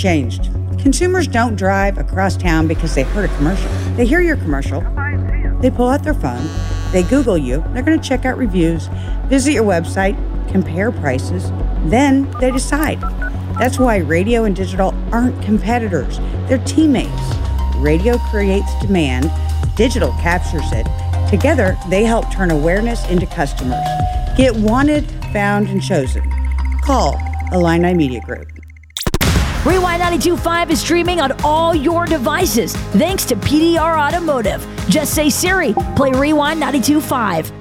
changed. Consumers don't drive across town because they heard a commercial. They hear your commercial, they pull out their phone, they Google you, they're going to check out reviews, visit your website, compare prices, then they decide. That's why radio and digital aren't competitors, they're teammates. Radio creates demand, digital captures it. Together, they help turn awareness into customers. Get wanted, found, and chosen. Call Illini Media Group. Rewind 92.5 is streaming on all your devices thanks to PDR Automotive. Just say, Siri, play Rewind 92.5.